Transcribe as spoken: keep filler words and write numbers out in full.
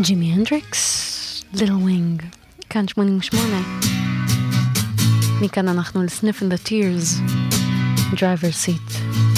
ג'ימי הנדריקס, ליטל ווינג, כאן שמונים ושמונה. מכאן אנחנו ל-Sniffing the Tears, Driver Seat.